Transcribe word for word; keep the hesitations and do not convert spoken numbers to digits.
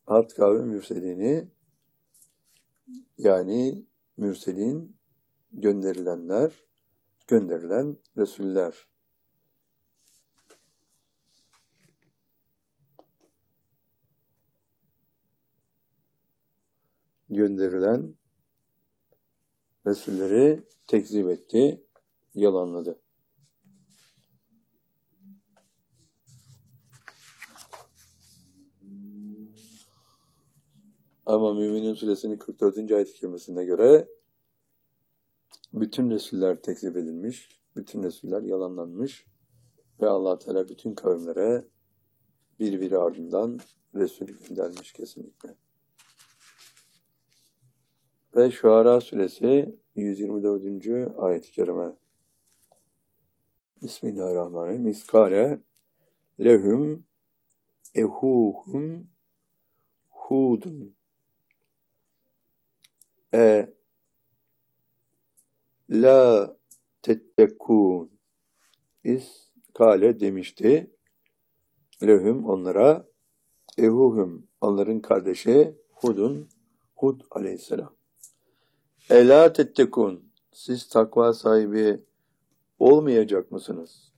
Hat kavmi mürselini, yani mürselin, gönderilenler, gönderilen Resuller. Gönderilen Resulleri tekzip etti, yalanladı. Ama Mü'minin Suresinin kırk dördüncü ayet-i kerimesine göre bütün Resuller tekzip edilmiş, bütün Resuller yalanlanmış ve Allah Teala bütün kavimlere birbiri ardından Resul göndermiş kesinlikle. Ve Şuara Suresi yüz yirmi dördüncü ayet-i kerime. Bismillahirrahmanirrahim. İskale lehum ehuhum hudun e la tettekûn. İskale demişti. Lehum onlara, ehuhum onların kardeşi Hudun, Hud aleyhisselam. Ela tettekûn. Siz takva sahibi olmayacak mısınız?